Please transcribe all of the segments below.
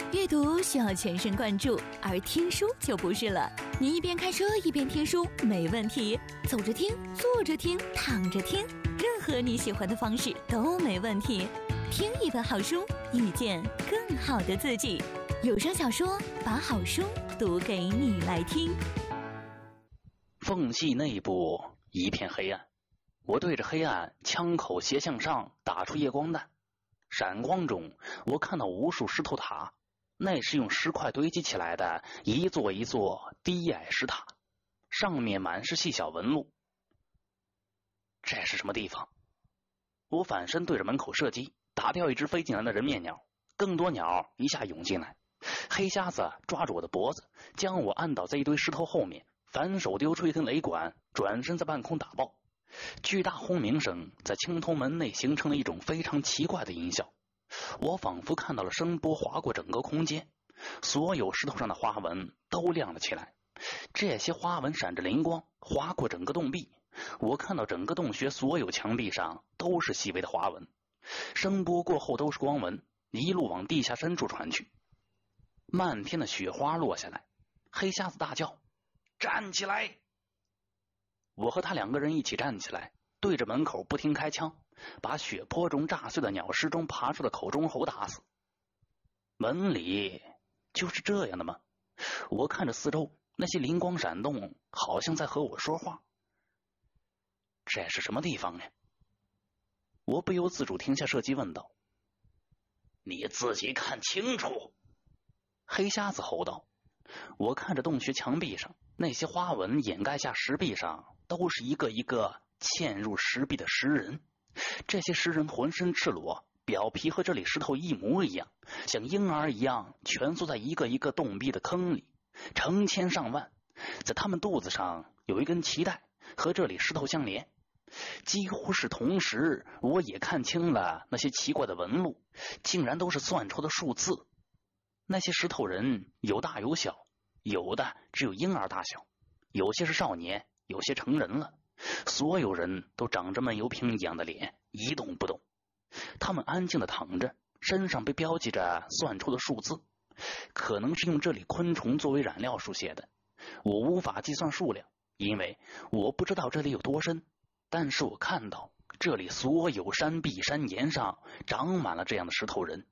阅读需要全神贯注，而听书就不是了。你一边开车一边听书没问题，走着听、坐着听、躺着听，任何你喜欢的方式都没问题。听一本好书，遇见更好的自己。有声小说把好书读给你来听。 缝隙内部一片黑暗，我对着黑暗枪口斜向上打出夜光弹，闪光中我看到无数石头塔，那是用石块堆积起来的一座一座低矮石塔，上面满是细小纹路。这是什么地方？我反身对着门口射击，打掉一只飞进来的人面鸟，更多鸟一下涌进来。黑瞎子抓住我的脖子，将我按倒在一堆石头后面，反手丢出一根雷管，转身在半空打爆。巨大轰鸣声在青铜门内形成了一种非常奇怪的音效，我仿佛看到了声波划过整个空间，所有石头上的花纹都亮了起来，这些花纹闪着灵光，划过整个洞壁。我看到整个洞穴所有墙壁上都是细微的花纹，声波过后都是光纹，一路往地下深处传去。漫天的雪花落下来，黑瞎子大叫：站起来！我和他两个人一起站起来，对着门口不停开枪，把血泊中炸碎的鸟尸中爬出的口中猴打死。门里就是这样的吗？我看着四周，那些灵光闪动，好像在和我说话。这是什么地方呢？我不由自主停下射击问道。你自己看清楚！黑瞎子吼道。我看着洞穴墙壁上那些花纹掩盖下石壁上都是一个一个嵌入石壁的石人，这些石人浑身赤裸，表皮和这里石头一模一样，像婴儿一样蜷缩在一个一个洞壁的坑里，成千上万。在他们肚子上有一根脐带和这里石头相连。几乎是同时，我也看清了那些奇怪的纹路，竟然都是算出的数字。那些石头人有大有小，有的只有婴儿大小，有些是少年，有些成人了。所有人都长着闷油瓶一样的脸，一动不动。他们安静地躺着，身上被标记着算出的数字，可能是用这里昆虫作为染料书写的。我无法计算数量，因为我不知道这里有多深，但是我看到这里所有山壁山岩上长满了这样的石头人。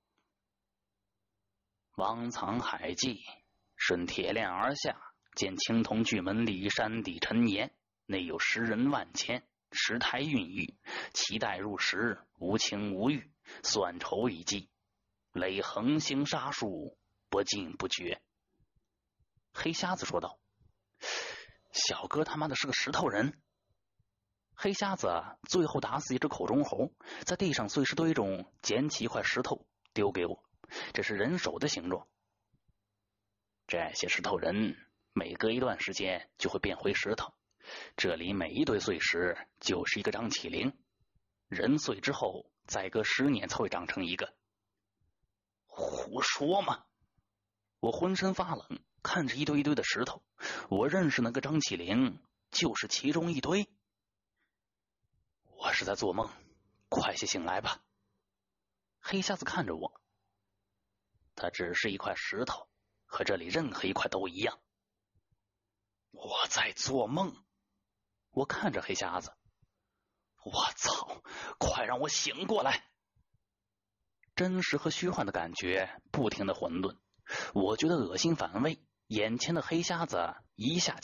汪藏海记，顺铁链而下，见青铜巨门立山底沉岩，内有石人万千，石台孕育，其待入石，无情无欲，算筹已计，累横行杀术，不尽不绝。黑瞎子说道。小哥他妈的是个石头人。黑瞎子最后打死一只口中猴，在地上碎石堆中捡起一块石头丢给我，这是人手的形状。这些石头人每隔一段时间就会变回石头，这里每一堆碎石就是一个张起灵，人碎之后再隔10年才会长成一个。胡说嘛！我浑身发冷，看着一堆一堆的石头，我认识那个张起灵就是其中一堆。我是在做梦，快些醒来吧。黑瞎子看着我，它只是一块石头，和这里任何一块都一样。我在做梦。我看着黑瞎子，我操，快让我醒过来！真实和虚幻的感觉不停的混沌，我觉得恶心反胃，眼前的黑瞎子一下